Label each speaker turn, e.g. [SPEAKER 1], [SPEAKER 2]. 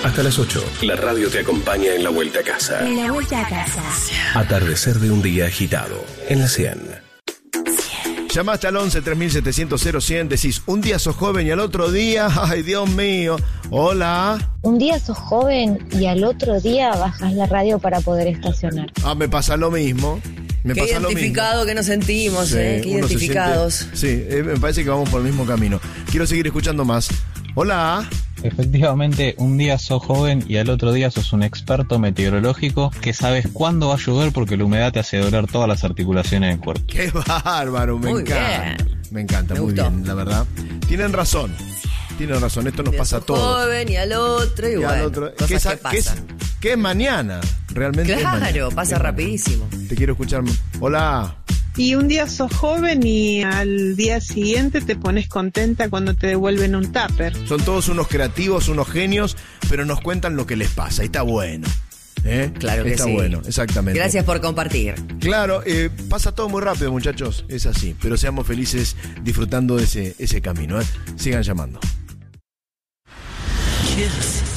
[SPEAKER 1] Hasta las 8, la radio te acompaña en la vuelta a casa.
[SPEAKER 2] En la vuelta a casa.
[SPEAKER 1] Atardecer de un día agitado, en la 100.
[SPEAKER 3] Llamaste al 11 3700 0100, decís, un día sos joven y al otro día, ay Dios mío, hola.
[SPEAKER 4] Un día sos joven y al otro día bajas la radio para poder estacionar.
[SPEAKER 3] Me pasa lo mismo.
[SPEAKER 5] Qué identificado que nos sentimos,
[SPEAKER 3] sí,
[SPEAKER 5] qué identificados.
[SPEAKER 3] Sí, me parece que vamos por el mismo camino. Quiero seguir escuchando más. Hola.
[SPEAKER 6] Efectivamente, un día sos joven y al otro día sos un experto meteorológico que sabes cuándo va a llover porque la humedad te hace doler todas las articulaciones del cuerpo.
[SPEAKER 3] Qué bárbaro, me encanta. Me encanta, muy bien, la verdad. Tienen razón, esto nos pasa a todos.
[SPEAKER 5] Joven y al otro, y bueno, cosas que pasan.
[SPEAKER 3] ¿Qué es mañana? Realmente
[SPEAKER 5] claro, pasa rapidísimo.
[SPEAKER 3] Te quiero escuchar. Hola.
[SPEAKER 7] Y un día sos joven y al día siguiente te pones contenta cuando te devuelven un tupper.
[SPEAKER 3] Son todos unos creativos, unos genios, pero nos cuentan lo que les pasa. Y está bueno.
[SPEAKER 5] Claro que
[SPEAKER 3] está
[SPEAKER 5] sí.
[SPEAKER 3] bueno, exactamente.
[SPEAKER 5] Gracias por compartir.
[SPEAKER 3] Claro, pasa todo muy rápido, muchachos. Es así. Pero seamos felices disfrutando de ese camino. Sigan llamando.
[SPEAKER 1] Yes.